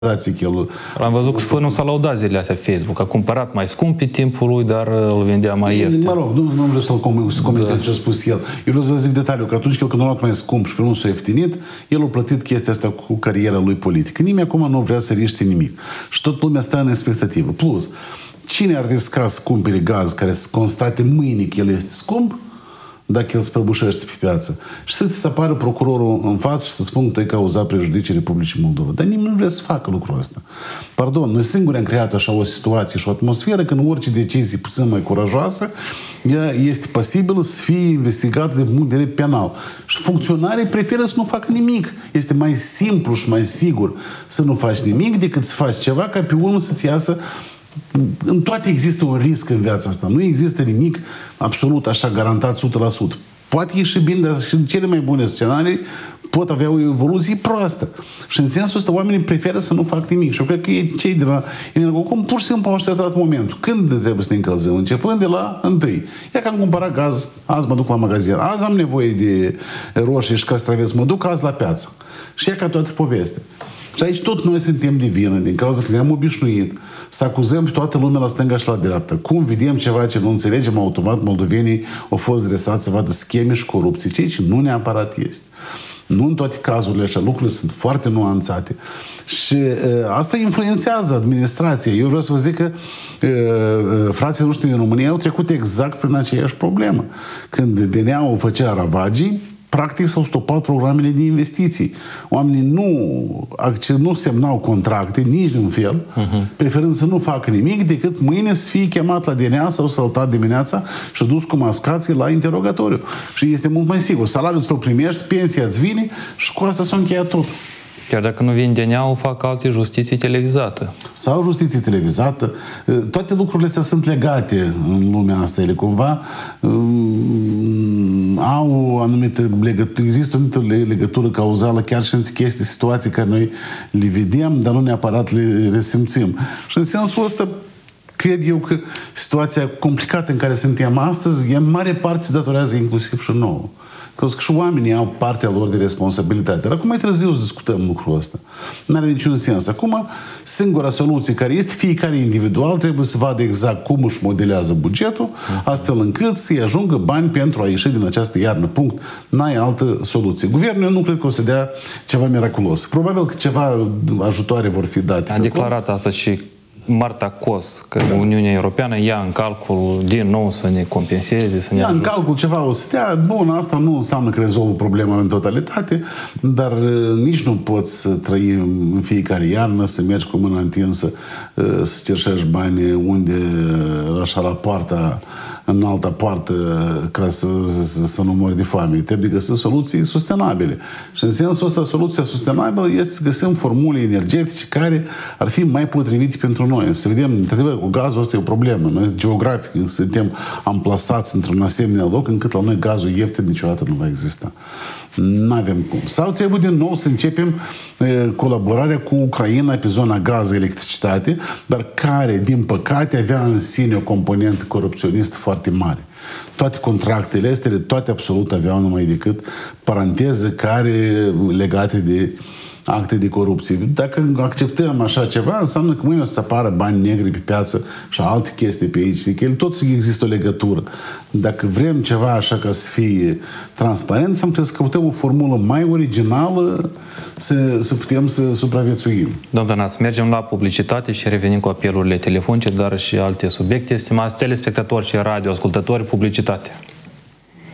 Am văzut că Sfântul s-a laudat zilele astea pe Facebook. A cumpărat mai scump pe timpul lui, dar îl vendea mai ieftin. Mă rog, nu vreau să comentez ce a spus el. Eu vreau să vă zic detaliu, că atunci când a luat mai scump și pe nu s-a ieftinit, el a plătit chestia asta cu cariera lui politică. Nimeni acum nu vrea să riște nimic. Și tot lumea stă în expectativă. Plus, cine ar risca să cumpere gaz care să constate mâine că el este scump, dacă el se prăbușește pe piață? Și să-ți se apară procurorul în față și să spună că tu ai cauzat prejudicii Republicii Moldova. Dar nimeni nu vrea să facă lucrul ăsta. Pardon, noi singuri am creat așa o situație și o atmosferă când orice decizie puțin mai curajoasă, ea este pasibilă să fie investigată de punct de vedere penal. Și funcționarii preferă să nu facă nimic. Este mai simplu și mai sigur să nu faci nimic decât să faci ceva ca pe urmă să-ți iasă. În toate există un risc în viața asta. Nu există nimic absolut așa garantat 100%. Poate ieși bine, dar și în cele mai bune scenarii pot avea o evoluție proastă. Și în sensul ăsta oamenii preferă să nu fac nimic. Și eu cred că cei de la Energocom pur și simplu au așteptat momentul. Când trebuie să ne încălzăm? Începând de la 1. Ia că am cumpărat gaz, azi mă duc la magazin, azi am nevoie de roșii și castraveți, mă duc azi la piață. Și ia ca toată povestea. Și aici tot noi suntem de vină, din cauza că ne-am obișnuit să acuzăm pe toată lumea la stânga și la dreapta. Cum vedem ceva ce nu înțelegem, automat moldovenii au fost dresați să vadă scheme și corupții, ceea ce nu neapărat este. Nu în toate cazurile așa, lucrurile sunt foarte nuanțate. Și asta influențează administrația. Eu vreau să vă zic că frații noștri din România au trecut exact prin aceeași problemă. Când DNA-ul făcea ravagii, practic s-au stopat programele de investiții. Oamenii nu semnau contracte, nici de un fel, preferând să nu facă nimic decât mâine să fie chemat la DNA sau săltat dimineața și dus cu mascații la interogatoriu. Și este mult mai sigur. Salariul ți-l primești, pensia îți vine și cu asta s-a încheiat tot. Chiar dacă nu vin DNA-ul, fac alții justiție televizată. Sau justiție televizată. Toate lucrurile astea sunt legate în lumea asta. Ele cumva au anumite legătură, există o anumită legătură cauzală chiar și între chestii, situații care noi le vedem, dar nu neapărat le resimțim. Și în sensul ăsta cred eu că situația complicată în care suntem astăzi, în mare parte se datorează inclusiv și nouă. Că și oamenii au partea lor de responsabilitate. Dar acum mai târziu să discutăm lucrul ăsta. Nu are niciun sens. Acum, singura soluție care este, fiecare individual trebuie să vadă exact cum își modelează bugetul, astfel încât să-i ajungă bani pentru a ieși din această iarnă. Punct. N-ai altă soluție. Guvernul, eu nu cred că o să dea ceva miraculos. Probabil că ceva ajutoare vor fi date. A declarat asta și Marta Kos, că Uniunea Europeană ia în calcul din nou să ne compenseze, să ne ia în calcul ceva o să dea. Bun, asta nu înseamnă că rezolvă problema în totalitate, dar nici nu poți să trăi în fiecare iarnă, să mergi cu mâna întinsă, să cerșești bani unde, așa, la poarta, în alta poartă, ca să nu mori de foame. Trebuie găsit soluții sustenabile. Și în sensul ăsta, soluția sustenabilă este să găsim formule energetice care ar fi mai potrivite pentru noi. Să vedem, într-adevăr, cu gazul ăsta e o problemă. Noi, geografic, suntem amplasați într-un asemenea loc încât la noi gazul ieftin niciodată nu va exista. Nu avem cum. Sau trebuie din nou să începem colaborarea cu Ucraina pe zona gaz-electricitate, dar care, din păcate, avea în sine o componentă corupționistă foarte mare. Toate contractele astea, toate absolut aveau numai decât paranteze care legate de acte de corupție. Dacă acceptăm așa ceva, înseamnă că mâine o să apară bani negri pe piață și alte chestii pe aici. Că tot există o legătură. Dacă vrem ceva așa ca să fie transparent, trebuie să căutăm o formulă mai originală să putem să supraviețuim. Domnul Tănase, mergem la publicitate și revenim cu apelurile telefonice, dar și alte subiecte. Stimați telespectatori și radioascultători, publicitate.